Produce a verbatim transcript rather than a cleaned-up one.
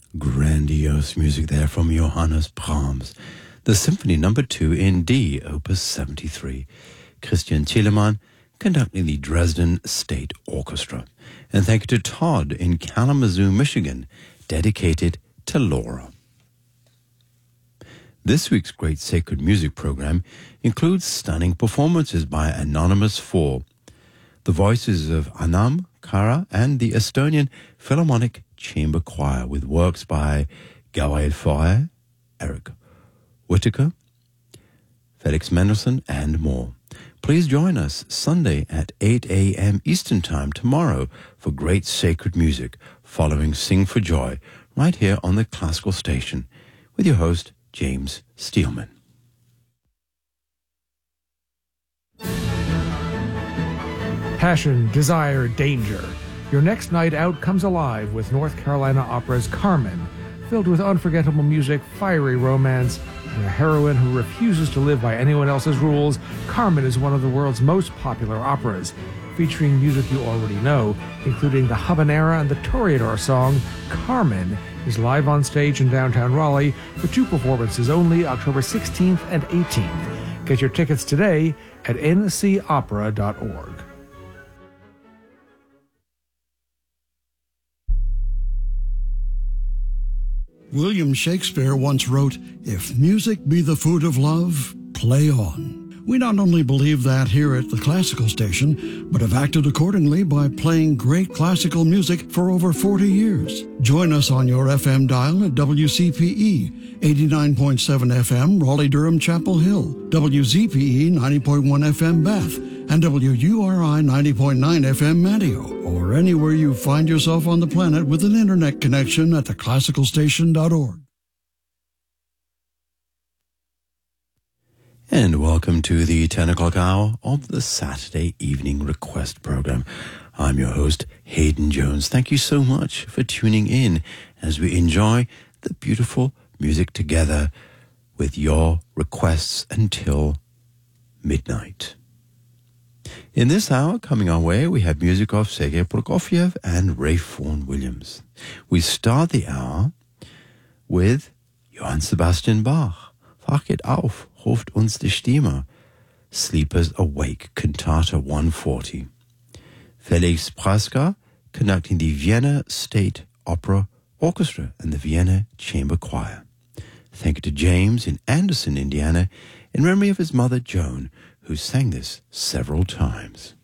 Grandiose music there from Johannes Brahms. The Symphony Number two in D, Opus seventy-three. Christian Thielemann conducting the Dresden State Orchestra. And thank you to Todd in Kalamazoo, Michigan, dedicated to Laura. This week's Great Sacred Music program includes stunning performances by Anonymous four, the voices of Anam Kara and the Estonian Philharmonic Chamber Choir, with works by Gabriel Fauré, Eric Whittaker, Felix Mendelssohn, and more. Please join us Sunday at eight a.m. Eastern Time tomorrow for Great Sacred Music, following Sing for Joy, right here on the Classical Station, with your host, James Steelman. Passion, desire, danger. Your next night out comes alive with North Carolina Opera's Carmen, filled with unforgettable music, fiery romance, and a heroine who refuses to live by anyone else's rules. Carmen is one of the world's most popular operas, featuring music you already know, including the habanera and the toreador song. Carmen is live on stage in downtown Raleigh for two performances only, October sixteenth and eighteenth. Get your tickets today at n c opera dot org. William Shakespeare once wrote, "If music be the food of love, play on." We not only believe that here at the Classical Station, but have acted accordingly by playing great classical music for over forty years. Join us on your F M dial at W C P E, eighty-nine point seven F M, Raleigh-Durham, Chapel Hill, W Z P E, ninety point one F M, Bath, and W U R I, ninety point nine F M, Manteo, or anywhere you find yourself on the planet with an internet connection at the classical station dot org. And welcome to the ten o'clock hour of the Saturday Evening Request program. I'm your host, Hayden Jones. Thank you so much for tuning in as we enjoy the beautiful music together with your requests until midnight. In this hour, coming our way, we have music of Sergei Prokofiev and Ralph Vaughan Williams. We start the hour with Johann Sebastian Bach. Wachet auf, ruft uns die Stimme. Sleepers Awake, Cantata one forty. Felix Praska conducting the Vienna State Opera Orchestra and the Vienna Chamber Choir. Thank you to James in Anderson, Indiana, in memory of his mother Joan, who sang this several times.